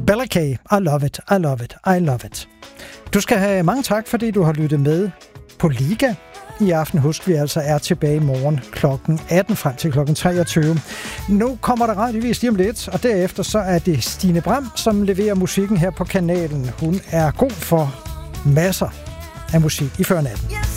Bella K, I love it, I love it, I love it. Du skal have mange tak, fordi du har lyttet med på Liga. I aften, husk, vi altså er tilbage i morgen kl. 18 frem til kl. 23. Nu kommer der radiovis lige om lidt, og derefter så er det Stine Bram, som leverer musikken her på kanalen. Hun er god for masser af musik i før natten.